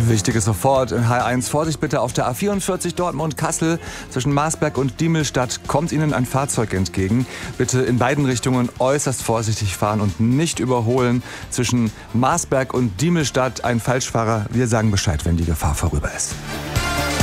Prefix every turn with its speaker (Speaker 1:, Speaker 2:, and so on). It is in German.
Speaker 1: Wichtiges sofort in H1. Vorsicht bitte auf der A44 Dortmund-Kassel. Zwischen Marsberg und Diemelstadt kommt Ihnen ein Fahrzeug entgegen. Bitte in beiden Richtungen äußerst vorsichtig fahren und nicht überholen. Zwischen Marsberg und Diemelstadt ein Falschfahrer. Wir sagen Bescheid, wenn die Gefahr vorüber ist.